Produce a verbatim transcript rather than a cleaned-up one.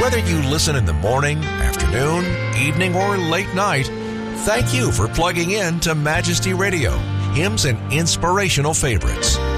Whether you listen in the morning, afternoon, evening, or late night, thank you for plugging in to Majesty Radio, hymns and inspirational favorites.